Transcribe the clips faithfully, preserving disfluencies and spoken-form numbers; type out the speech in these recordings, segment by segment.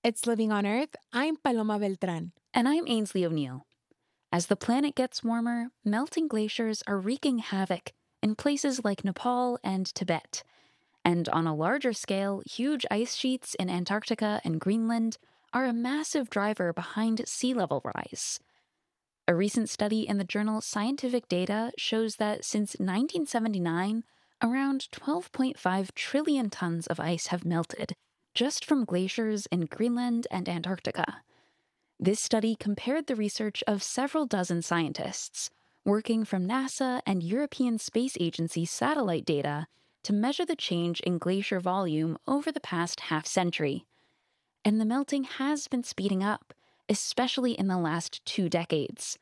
It's Living on Earth. I'm Paloma Beltran. And I'm Ainsley O'Neill. As the planet gets warmer, melting glaciers are wreaking havoc in places like Nepal and Tibet. And on a larger scale, huge ice sheets in Antarctica and Greenland are a massive driver behind sea level rise. A recent study in the journal Scientific Data shows that since nineteen seventy-nine, around twelve point five trillion tons of ice have melted, just from glaciers in Greenland and Antarctica. This study compared the research of several dozen scientists, working from NASA and European Space Agency satellite data to measure the change in glacier volume over the past half century. And the melting has been speeding up, especially in the last two decades.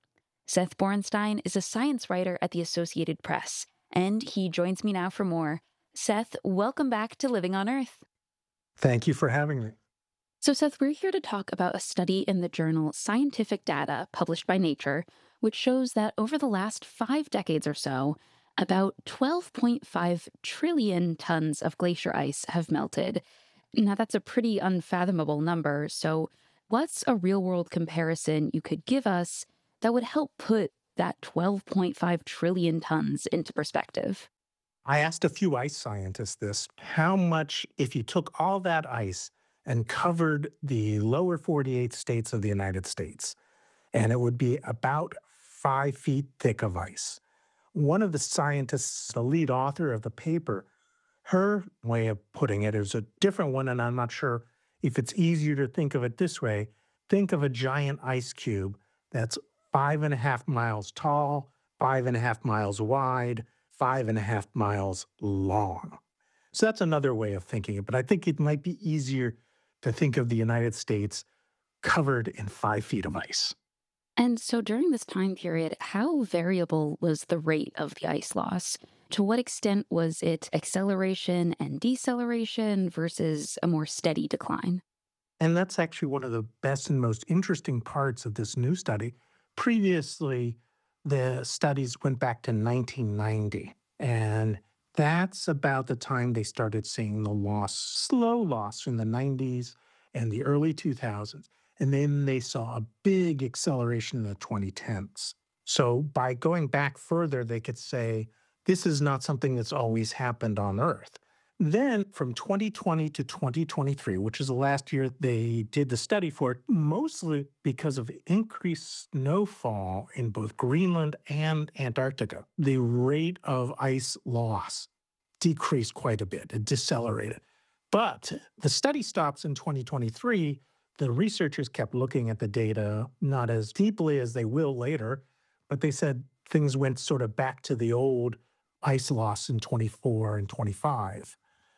Seth Borenstein is a science writer at the Associated Press, and he joins me now for more. Seth, welcome back to Living on Earth. Thank you for having me. So, Seth, we're here to talk about a study in the journal Scientific Data, published by Nature, which shows that over the last five decades or so, about twelve point five trillion tons of glacier ice have melted. Now, that's a pretty unfathomable number. So, what's a real-world comparison you could give us that would help put that twelve point five trillion tons into perspective? I asked a few ice scientists this, how much, if you took all that ice and covered the lower forty-eight states of the United States, and it would be about five feet thick of ice. One of the scientists, the lead author of the paper, her way of putting it is a different one, and I'm not sure if it's easier to think of it this way. Think of a giant ice cube that's five and a half miles tall, five and a half miles wide, five and a half miles long. So that's another way of thinking it, but I think it might be easier to think of the United States covered in five feet of ice. And so during this time period, how variable was the rate of the ice loss? To what extent was it acceleration and deceleration versus a more steady decline? And that's actually one of the best and most interesting parts of this new study. Previously, the studies went back to nineteen ninety, and that's about the time they started seeing the loss, slow loss in the nineties and the early two thousands. And then they saw a big acceleration in the twenty tens. So by going back further, they could say, this is not something that's always happened on Earth. Then from twenty twenty to twenty twenty-three, which is the last year they did the study for, mostly because of increased snowfall in both Greenland and Antarctica, the rate of ice loss decreased quite a bit. It decelerated. But the study stops in twenty twenty-three. The researchers kept looking at the data, not as deeply as they will later, but they said things went sort of back to the old ice loss in twenty-four and twenty-five.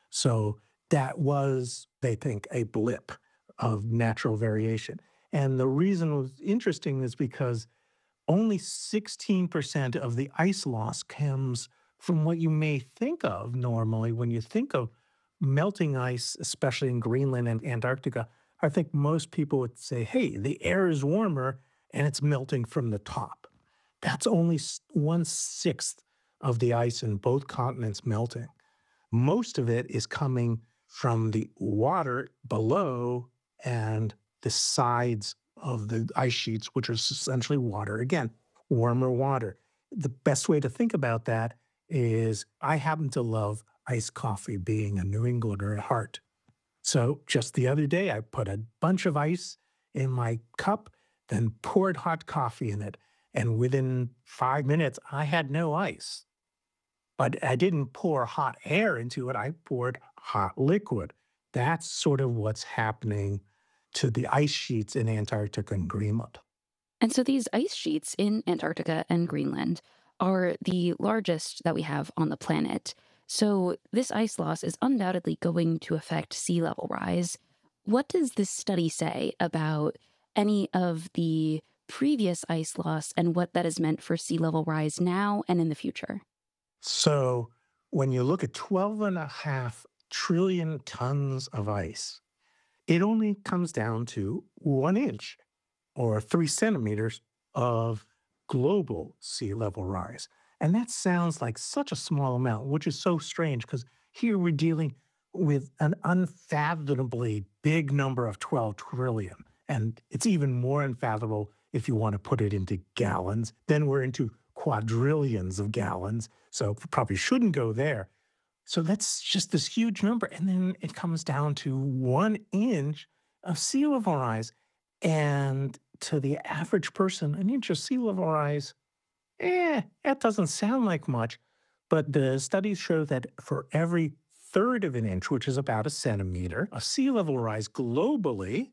So that was, they think, a blip of natural variation. And the reason it was interesting is because only sixteen percent of the ice loss comes from what you may think of normally when you think of melting ice, especially in Greenland and Antarctica. I think most people would say, hey, the air is warmer and it's melting from the top. That's only one-sixth of the ice in both continents melting. Most of it is coming from the water below and the sides of the ice sheets, which are essentially water. Again, warmer water. The best way to think about that is I happen to love iced coffee, being a New Englander at heart. So just the other day, I put a bunch of ice in my cup, then poured hot coffee in it. And within five minutes, I had no ice. But I didn't pour hot air into it. I poured hot liquid. That's sort of what's happening to the ice sheets in Antarctica and Greenland. And so these ice sheets in Antarctica and Greenland are the largest that we have on the planet. So this ice loss is undoubtedly going to affect sea level rise. What does this study say about any of the previous ice loss and what that has meant for sea level rise now and in the future? So when you look at twelve and a half trillion tons of ice, it only comes down to one inch or three centimeters of global sea level rise. And that sounds like such a small amount, which is so strange because here we're dealing with an unfathomably big number of twelve trillion. And it's even more unfathomable if you want to put it into gallons. Then we're into quadrillions of gallons. So probably shouldn't go there. So that's just this huge number. And then it comes down to one inch of sea level rise. And to the average person, an inch of sea level rise, eh, that doesn't sound like much. But the studies show that for every third of an inch, which is about a centimeter, of sea level rise globally,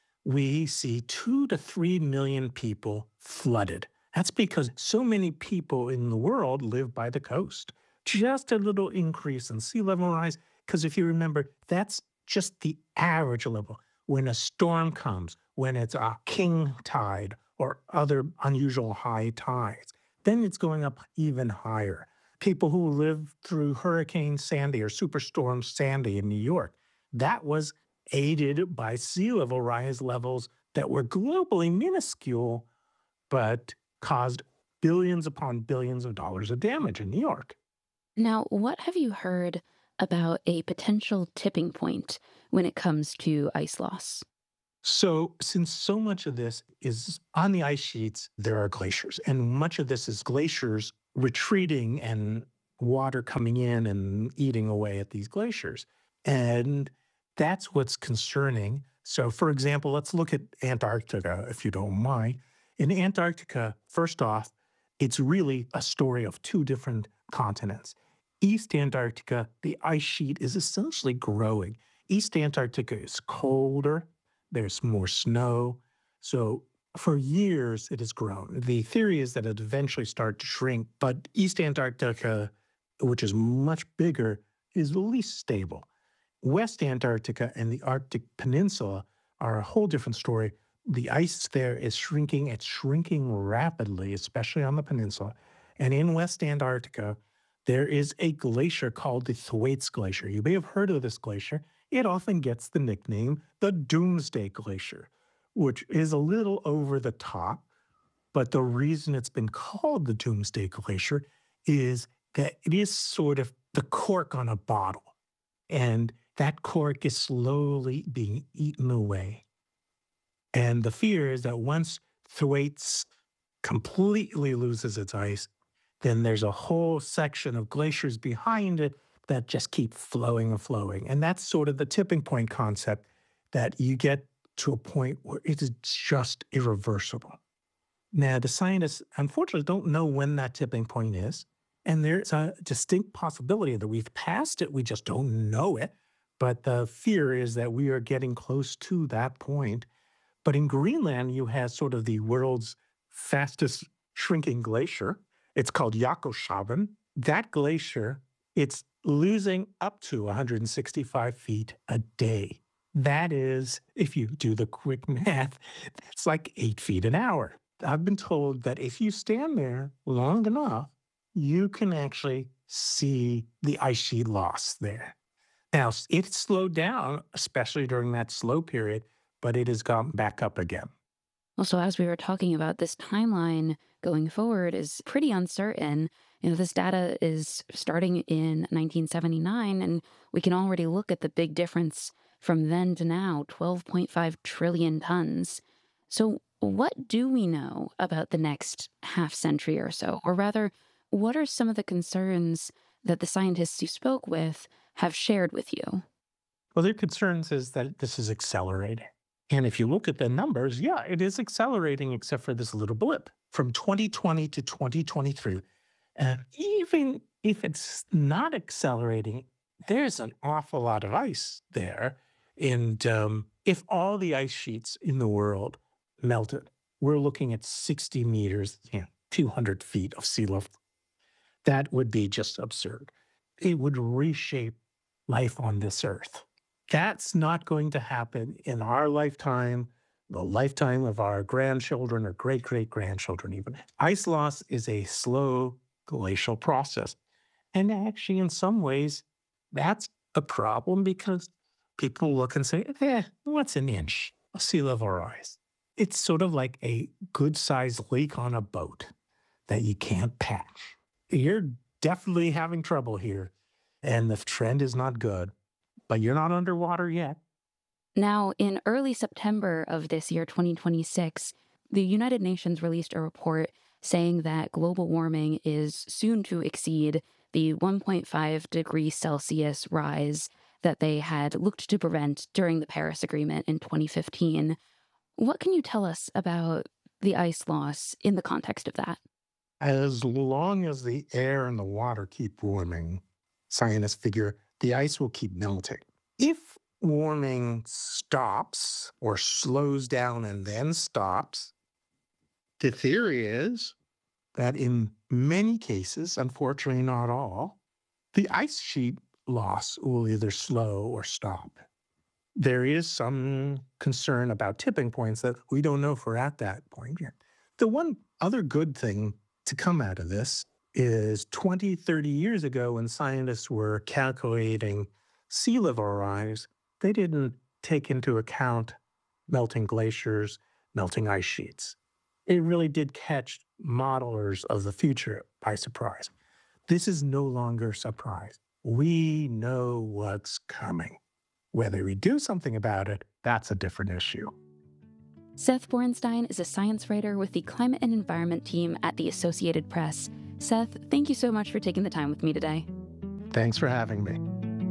we see two to three million people flooded. That's because so many people in the world live by the coast. Just a little increase in sea level rise, because if you remember, that's just the average level. When a storm comes, when it's a king tide or other unusual high tides, then it's going up even higher. People who lived through Hurricane Sandy or Superstorm Sandy in New York, that was aided by sea level rise levels that were globally minuscule, but caused billions upon billions of dollars of damage in New York. Now, what have you heard about a potential tipping point when it comes to ice loss? So, since so much of this is on the ice sheets, there are glaciers, and much of this is glaciers retreating and water coming in and eating away at these glaciers. And that's what's concerning. So, for example, let's look at Antarctica, if you don't mind. In Antarctica, first off, it's really a story of two different continents. East Antarctica, the ice sheet is essentially growing. East Antarctica is colder, there's more snow. So for years, it has grown. The theory is that it eventually start to shrink, but East Antarctica, which is much bigger, is the least stable. West Antarctica and the Arctic Peninsula are a whole different story. The ice there is shrinking. It's shrinking rapidly, especially on the peninsula. And in West Antarctica, there is a glacier called the Thwaites Glacier. You may have heard of this glacier. It often gets the nickname the Doomsday Glacier, which is a little over the top. But the reason it's been called the Doomsday Glacier is that it is sort of the cork on a bottle. And that cork is slowly being eaten away. And the fear is that once Thwaites completely loses its ice, then there's a whole section of glaciers behind it that just keep flowing and flowing. And that's sort of the tipping point concept, that you get to a point where it is just irreversible. Now, the scientists, unfortunately, don't know when that tipping point is. And there's a distinct possibility that we've passed it, we just don't know it. But the fear is that we are getting close to that point. But in Greenland, you have sort of the world's fastest shrinking glacier. It's called Jakobshavn. That glacier, it's losing up to one hundred sixty-five feet a day. That is, if you do the quick math, that's like eight feet an hour. I've been told that if you stand there long enough, you can actually see the ice sheet loss there. Now, it slowed down, especially during that slow period, but it has gone back up again. Well, so as we were talking about, this timeline going forward is pretty uncertain. You know, this data is starting in nineteen seventy-nine, and we can already look at the big difference from then to now, twelve point five trillion tons. So what do we know about the next half century or so? Or rather, what are some of the concerns that the scientists you spoke with have shared with you? Well, their concerns is that this is accelerating. And if you look at the numbers, yeah, it is accelerating except for this little blip from twenty twenty to twenty twenty-three. And even if it's not accelerating, there's an awful lot of ice there. And um, if all the ice sheets in the world melted, we're looking at sixty meters, you know, two hundred feet of sea level. That would be just absurd. It would reshape life on this earth. That's not going to happen in our lifetime, the lifetime of our grandchildren or great-great-grandchildren even. Ice loss is a slow glacial process. And actually, in some ways, that's a problem because people look and say, eh, what's an inch of sea level rise? It's sort of like a good-sized leak on a boat that you can't patch. You're definitely having trouble here, and the trend is not good. but you're not underwater yet. Now, in early September of this year, twenty twenty-six, the United Nations released a report saying that global warming is soon to exceed the one point five degrees Celsius rise that they had looked to prevent during the Paris Agreement in twenty fifteen. What can you tell us about the ice loss in the context of that? As long as the air and the water keep warming, scientists figure the ice will keep melting. If warming stops or slows down and then stops, the theory is that in many cases, unfortunately not all, the ice sheet loss will either slow or stop. There is some concern about tipping points that we don't know if we're at that point yet. The one other good thing to come out of this is twenty, thirty years ago when scientists were calculating sea level rise, they didn't take into account melting glaciers, melting ice sheets. It really did catch modelers of the future by surprise. This is no longer a surprise. We know what's coming. Whether we do something about it, that's a different issue. Seth Borenstein is a science writer with the Climate and Environment team at the Associated Press. Seth, thank you so much for taking the time with me today. Thanks for having me.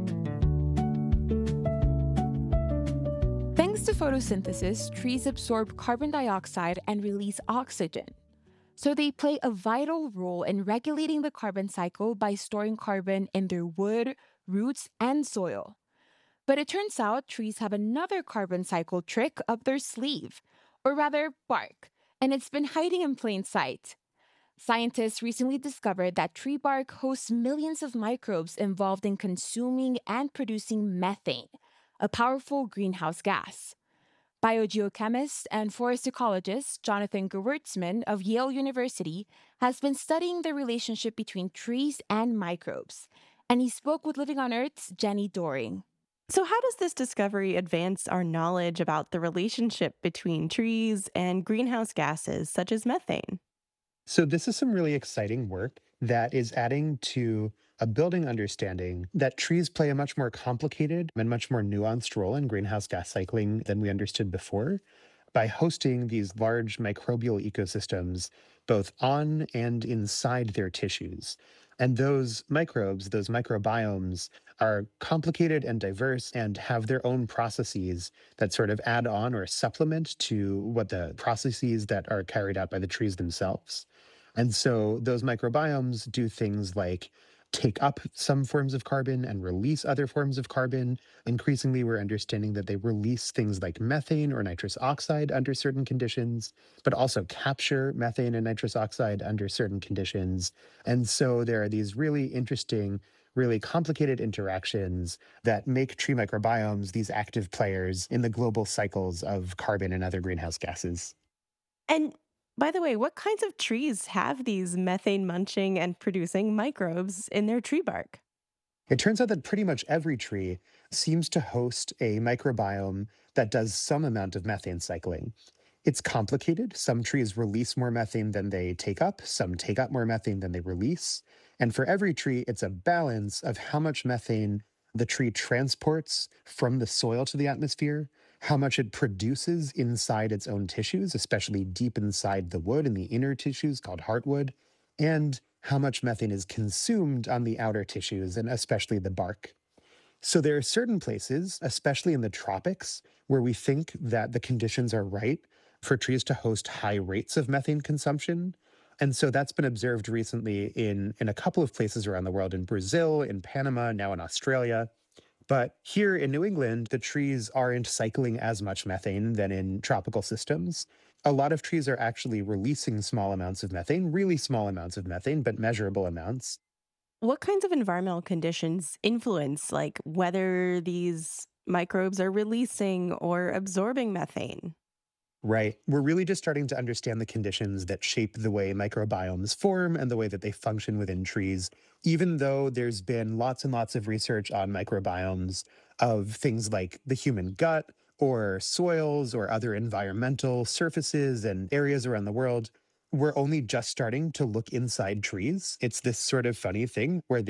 Thanks to photosynthesis, trees absorb carbon dioxide and release oxygen. So they play a vital role in regulating the carbon cycle by storing carbon in their wood, roots, and soil. But it turns out trees have another carbon cycle trick up their sleeve, or rather bark, and it's been hiding in plain sight. Scientists recently discovered that tree bark hosts millions of microbes involved in consuming and producing methane, a powerful greenhouse gas. Biogeochemist and forest ecologist Jonathan Gewurtzman of Yale University has been studying the relationship between trees and microbes, and he spoke with Living on Earth's Jenny Doering. So how does this discovery advance our knowledge about the relationship between trees and greenhouse gases such as methane? So this is some really exciting work that is adding to a building understanding that trees play a much more complicated and much more nuanced role in greenhouse gas cycling than we understood before by hosting these large microbial ecosystems both on and inside their tissues. And those microbes, those microbiomes, are complicated and diverse and have their own processes that sort of add on or supplement to what the processes that are carried out by the trees themselves. And so those microbiomes do things like take up some forms of carbon and release other forms of carbon. Increasingly, we're understanding that they release things like methane or nitrous oxide under certain conditions, but also capture methane and nitrous oxide under certain conditions. And so there are these really interesting, really complicated interactions that make tree microbiomes these active players in the global cycles of carbon and other greenhouse gases. And by the way, what kinds of trees have these methane munching and producing microbes in their tree bark? It turns out that pretty much every tree seems to host a microbiome that does some amount of methane cycling. It's complicated. Some trees release more methane than they take up. Some take up more methane than they release. And for every tree, it's a balance of how much methane the tree transports from the soil to the atmosphere, how much it produces inside its own tissues, especially deep inside the wood in the inner tissues called heartwood, and how much methane is consumed on the outer tissues, and especially the bark. So there are certain places, especially in the tropics, where we think that the conditions are right for trees to host high rates of methane consumption. And so that's been observed recently in, in a couple of places around the world, in Brazil, in Panama, now in Australia. But here in New England, the trees aren't cycling as much methane than in tropical systems. A lot of trees are actually releasing small amounts of methane, really small amounts of methane, but measurable amounts. What kinds of environmental conditions influence, like whether these microbes are releasing or absorbing methane? Right. We're really just starting to understand the conditions that shape the way microbiomes form and the way that they function within trees, even though there's been lots and lots of research on microbiomes of things like the human gut or soils or other environmental surfaces and areas around the world. We're only just starting to look inside trees. It's this sort of funny thing where they're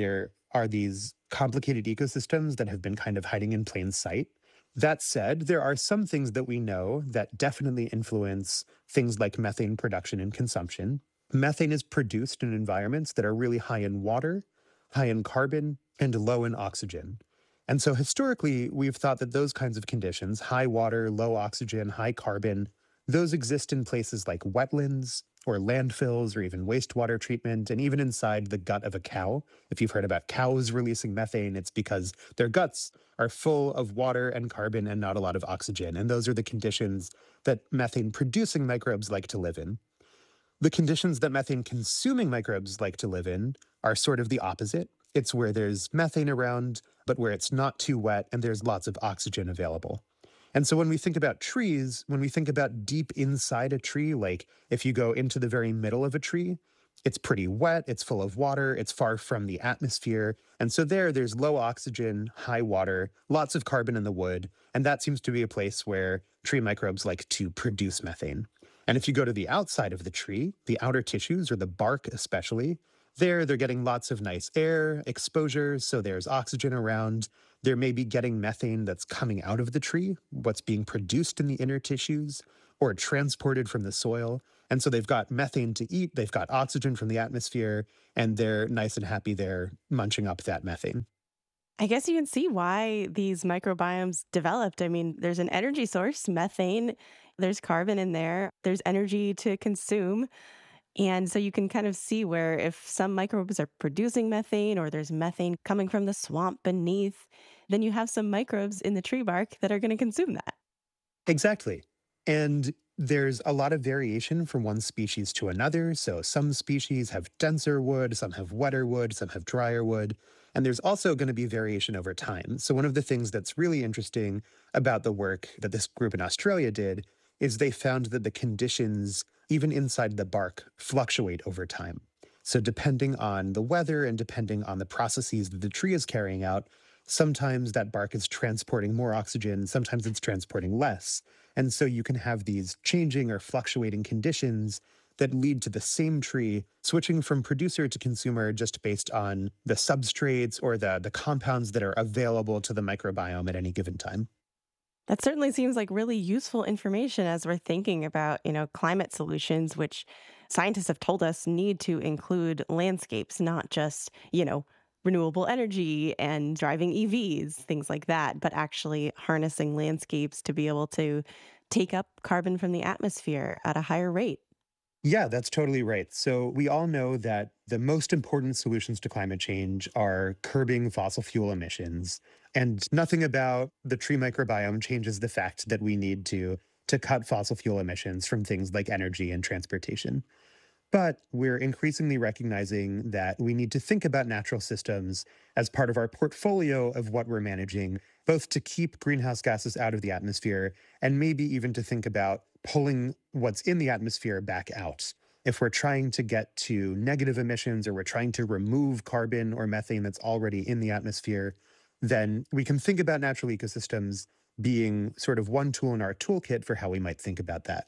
are these complicated ecosystems that have been kind of hiding in plain sight. That said, there are some things that we know that definitely influence things like methane production and consumption. Methane is produced in environments that are really high in water, high in carbon, and low in oxygen. And so historically, we've thought that those kinds of conditions, high water, low oxygen, high carbon, those exist in places like wetlands or landfills or even wastewater treatment, and even inside the gut of a cow. If you've heard about cows releasing methane, it's because their guts are full of water and carbon and not a lot of oxygen. And those are the conditions that methane-producing microbes like to live in. The conditions that methane-consuming microbes like to live in are sort of the opposite. It's where there's methane around, but where it's not too wet and there's lots of oxygen available. And so when we think about trees, when we think about deep inside a tree, like if you go into the very middle of a tree, it's pretty wet, it's full of water, it's far from the atmosphere. And so there, there's low oxygen, high water, lots of carbon in the wood. And that seems to be a place where tree microbes like to produce methane. And if you go to the outside of the tree, the outer tissues or the bark especially, there they're getting lots of nice air, exposure, so there's oxygen around. They're maybe getting methane that's coming out of the tree, what's being produced in the inner tissues, or transported from the soil. And so they've got methane to eat, they've got oxygen from the atmosphere, and they're nice and happy there munching up that methane. I guess you can see why these microbiomes developed. I mean, there's an energy source, methane, there's carbon in there, there's energy to consume. And so you can kind of see where if some microbes are producing methane or there's methane coming from the swamp beneath, then you have some microbes in the tree bark that are going to consume that. Exactly. And there's a lot of variation from one species to another. So some species have denser wood, some have wetter wood, some have drier wood. And there's also going to be variation over time. So one of the things that's really interesting about the work that this group in Australia did is they found that the conditions, even inside the bark, fluctuate over time. So depending on the weather and depending on the processes that the tree is carrying out, sometimes that bark is transporting more oxygen, sometimes it's transporting less. And so you can have these changing or fluctuating conditions that lead to the same tree switching from producer to consumer just based on the substrates or the, the compounds that are available to the microbiome at any given time. That certainly seems like really useful information as we're thinking about, you know, climate solutions, which scientists have told us need to include landscapes, not just, you know, renewable energy and driving E Vs, things like that, but actually harnessing landscapes to be able to take up carbon from the atmosphere at a higher rate. Yeah, that's totally right. So we all know that the most important solutions to climate change are curbing fossil fuel emissions. And nothing about the tree microbiome changes the fact that we need to, to cut fossil fuel emissions from things like energy and transportation. But we're increasingly recognizing that we need to think about natural systems as part of our portfolio of what we're managing, both to keep greenhouse gases out of the atmosphere and maybe even to think about pulling what's in the atmosphere back out. If we're trying to get to negative emissions or we're trying to remove carbon or methane that's already in the atmosphere, then we can think about natural ecosystems being sort of one tool in our toolkit for how we might think about that.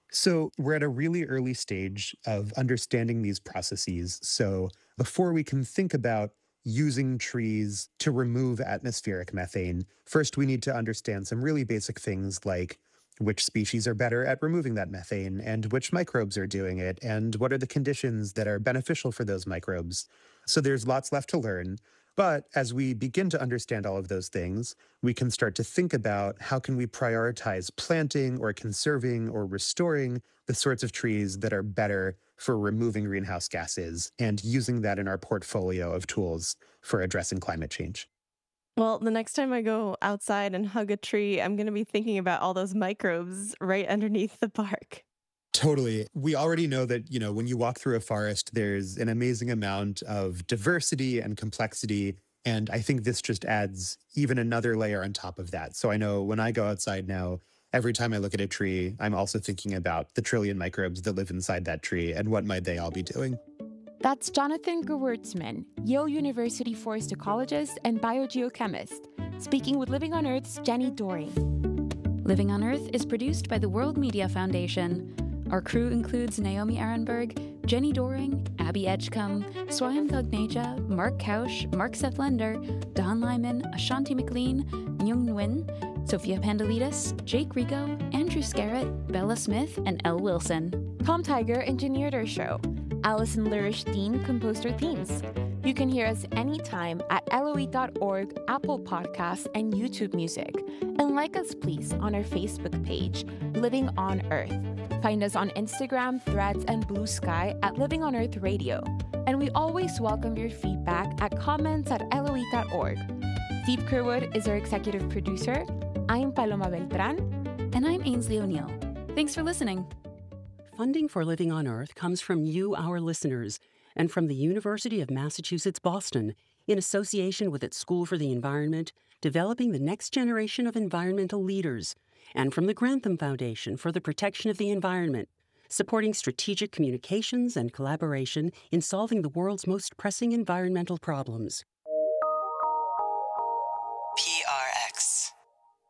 So we're at a really early stage of understanding these processes. So before we can think about using trees to remove atmospheric methane, first we need to understand some really basic things like which species are better at removing that methane and which microbes are doing it and what are the conditions that are beneficial for those microbes. So there's lots left to learn. But as we begin to understand all of those things, we can start to think about how can we prioritize planting or conserving or restoring the sorts of trees that are better for removing greenhouse gases and using that in our portfolio of tools for addressing climate change. Well, the next time I go outside and hug a tree, I'm going to be thinking about all those microbes right underneath the bark. Totally. We already know that, you know, when you walk through a forest, there's an amazing amount of diversity and complexity. And I think this just adds even another layer on top of that. So I know when I go outside now, every time I look at a tree, I'm also thinking about the trillion microbes that live inside that tree and what might they all be doing. That's Jonathan Gewurtzman, Yale University forest ecologist and biogeochemist, speaking with Living on Earth's Jenny Doering. Living on Earth is produced by the World Media Foundation. Our crew includes Naomi Arenberg, Jenny Doering, Abby Edgecombe, Swayam Thugneja, Mark Kaush, Mark Seth Lender, Don Lyman, Ashanti McLean, Myung Nguyen, Sophia Pandelides, Jake Rico, Andrew Scarrett, Bella Smith, and Elle Wilson. Tom Tiger engineered our show. Allison Lurish Dean composed our themes. You can hear us anytime at L O E dot org, Apple Podcasts, and YouTube Music. And like us, please, on our Facebook page, Living on Earth. Find us on Instagram, Threads, and Blue Sky at Living on Earth Radio. And we always welcome your feedback at comments at L O E dot org. Steve Kerwood is our executive producer. I'm Paloma Beltran. And I'm Ainsley O'Neill. Thanks for listening. Funding for Living on Earth comes from you, our listeners, and from the University of Massachusetts Boston, in association with its School for the Environment, developing the next generation of environmental leaders, and from the Grantham Foundation for the Protection of the Environment, supporting strategic communications and collaboration in solving the world's most pressing environmental problems.